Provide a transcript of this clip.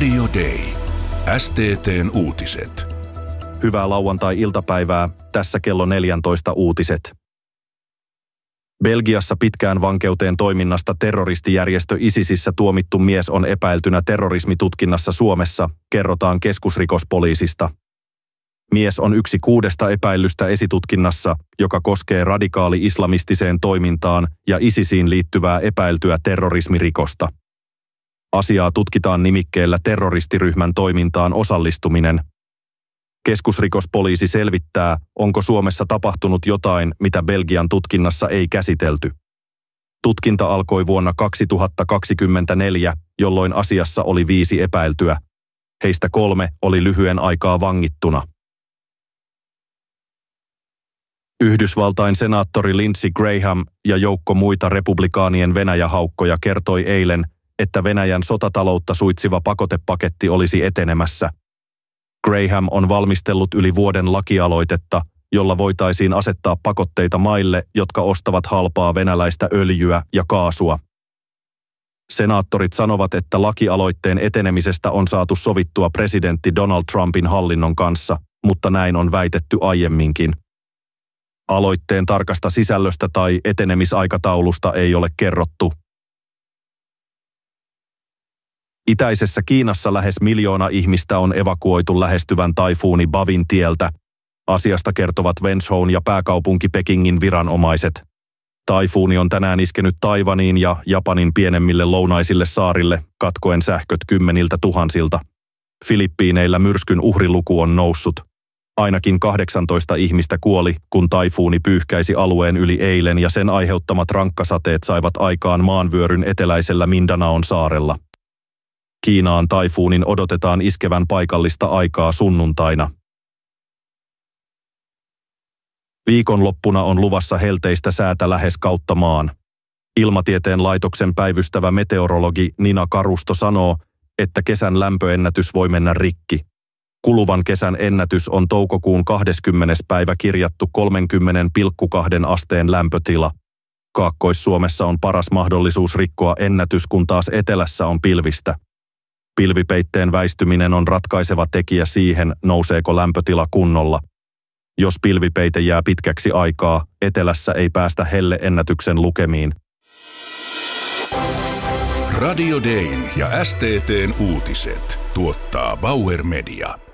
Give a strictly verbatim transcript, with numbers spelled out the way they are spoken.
Radio Day. S T T:n uutiset. Hyvää lauantai-iltapäivää, tässä kello neljätoista uutiset. Belgiassa pitkään vankeuteen toiminnasta terroristijärjestö ISISissä tuomittu mies on epäiltynä terrorismitutkinnassa Suomessa, kerrotaan keskusrikospoliisista. Mies on yksi kuudesta epäillystä esitutkinnassa, joka koskee radikaali-islamistiseen toimintaan ja ISISiin liittyvää epäiltyä terrorismirikosta. Asiaa tutkitaan nimikkeellä terroristiryhmän toimintaan osallistuminen. Keskusrikospoliisi selvittää, onko Suomessa tapahtunut jotain, mitä Belgian tutkinnassa ei käsitelty. Tutkinta alkoi vuonna kaksituhattakaksikymmentäneljä, jolloin asiassa oli viisi epäiltyä. Heistä kolme oli lyhyen aikaa vangittuna. Yhdysvaltain senaattori Lindsey Graham ja joukko muita republikaanien Venäjä-haukkoja kertoi eilen, että Venäjän sotataloutta suitsiva pakotepaketti olisi etenemässä. Graham on valmistellut yli vuoden lakialoitetta, jolla voitaisiin asettaa pakotteita maille, jotka ostavat halpaa venäläistä öljyä ja kaasua. Senaattorit sanovat, että lakialoitteen etenemisestä on saatu sovittua presidentti Donald Trumpin hallinnon kanssa, mutta näin on väitetty aiemminkin. Aloitteen tarkasta sisällöstä tai etenemisaikataulusta ei ole kerrottu. Itäisessä Kiinassa lähes miljoona ihmistä on evakuoitu lähestyvän taifuuni Bavin tieltä. Asiasta kertovat Wenzhoun ja pääkaupunki Pekingin viranomaiset. Taifuuni on tänään iskenyt Taiwaniin ja Japanin pienemmille lounaisille saarille, katkoen sähköt kymmeniltä tuhansilta. Filippiineillä myrskyn uhriluku on noussut. Ainakin kahdeksantoista ihmistä kuoli, kun taifuuni pyyhkäisi alueen yli eilen ja sen aiheuttamat rankkasateet saivat aikaan maanvyöryn eteläisellä Mindanaon saarella. Kiinaan taifuunin odotetaan iskevän paikallista aikaa sunnuntaina. Viikonloppuna on luvassa helteistä säätä lähes kautta maan. Ilmatieteen laitoksen päivystävä meteorologi Nina Karusto sanoo, että kesän lämpöennätys voi mennä rikki. Kuluvan kesän ennätys on toukokuun kahdeskymmenes päivä kirjattu kolmekymmentä pilkku kaksi asteen lämpötila. Kaakkois-Suomessa on paras mahdollisuus rikkoa ennätys, kun taas etelässä on pilvistä. Pilvipeitteen väistyminen on ratkaiseva tekijä siihen, nouseeko lämpötila kunnolla. Jos pilvipeite jää pitkäksi aikaa, etelässä ei päästä helleennätyksen lukemiin. Radio Dayn ja S T T:n uutiset tuottaa Bauer Media.